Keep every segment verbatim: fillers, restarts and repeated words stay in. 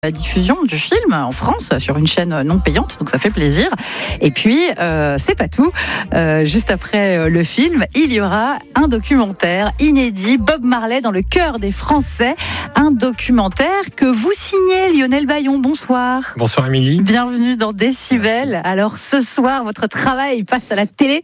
La diffusion du film en France sur une chaîne non payante, donc ça fait plaisir. Et puis, euh, c'est pas tout. Euh, juste après le film, il y aura un documentaire inédit, Bob Marley dans le cœur des Français. Un documentaire que vous signez, Lionel Bayon. Bonsoir. Bonsoir Émilie. Bienvenue dans Décibel. Merci. Alors ce soir, votre travail passe à la télé.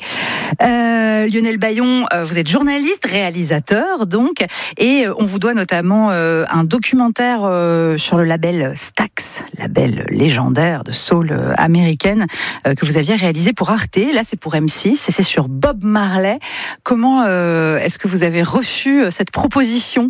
Euh, Lionel Bayon, euh, vous êtes journaliste, réalisateur donc, et euh, on vous doit notamment euh, un documentaire euh, sur le label Stax, label légendaire de soul euh, américaine euh, que vous aviez réalisé pour Arte. Là, c'est pour M six et c'est sur Bob Marley. Comment euh, est-ce que vous avez reçu cette proposition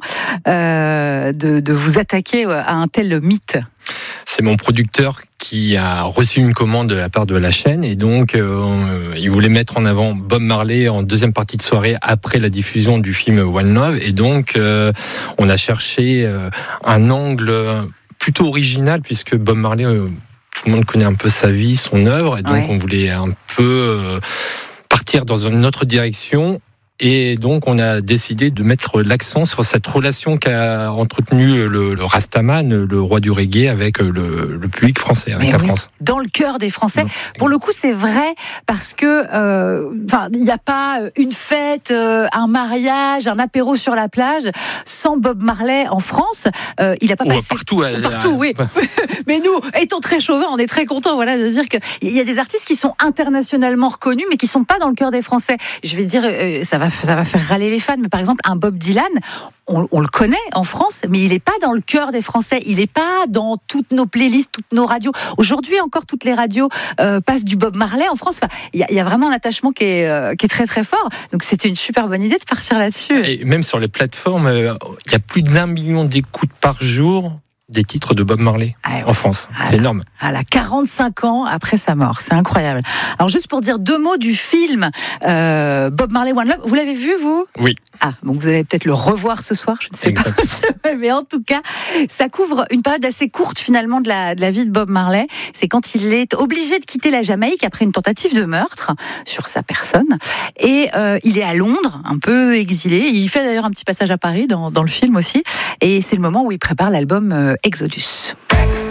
euh, de, de vous attaquer à un tel mythe ? C'est mon producteur qui a reçu une commande de la part de la chaîne et donc euh, il voulait mettre en avant Bob Marley en deuxième partie de soirée après la diffusion du film One Love et donc euh, on a cherché euh, un angle plutôt original puisque Bob Marley, euh, tout le monde connaît un peu sa vie, son œuvre et donc ouais. on voulait un peu euh, partir dans une autre direction. Et donc, on a décidé de mettre l'accent sur cette relation qu'a entretenue le, le Rastaman, le roi du reggae, avec le, le public français, avec Mais la oui, France. Dans le cœur des Français. Mmh. Pour le coup, c'est vrai, parce que, enfin, euh, il n'y a pas une fête, euh, un mariage, un apéro sur la plage, sans Bob Marley en France. Euh, il n'a pas Ou passé... Partout. Euh, partout, oui. Mais nous, étant très chauvins, on est très contents, voilà, de dire qu'il y a des artistes qui sont internationalement reconnus, mais qui ne sont pas dans le cœur des Français. Je vais dire, euh, ça va ça va faire râler les fans, mais par exemple, un Bob Dylan, on, on le connaît en France, mais il n'est pas dans le cœur des Français, il n'est pas dans toutes nos playlists, toutes nos radios. Aujourd'hui, encore, toutes les radios euh, passent du Bob Marley en France. Enfin, il y, y a vraiment un attachement qui est, euh, qui est très très fort. Donc c'était une super bonne idée de partir là-dessus. Et même sur les plateformes, il euh, y a plus d'un million d'écoutes par jour des titres de Bob Marley ah ouais. en France. Ah c'est là, énorme. Ah là, quarante-cinq ans après sa mort, c'est incroyable. Alors juste pour dire deux mots du film euh, Bob Marley One Love, vous l'avez vu vous ? Oui. Ah, donc vous allez peut-être le revoir ce soir, je ne sais Exactement. pas. Mais en tout cas, ça couvre une période assez courte finalement de la, de la vie de Bob Marley. C'est quand il est obligé de quitter la Jamaïque après une tentative de meurtre sur sa personne. Et euh, il est à Londres, un peu exilé. Il fait d'ailleurs un petit passage à Paris dans, dans le film aussi. Et c'est le moment où il prépare l'album euh, Exodus.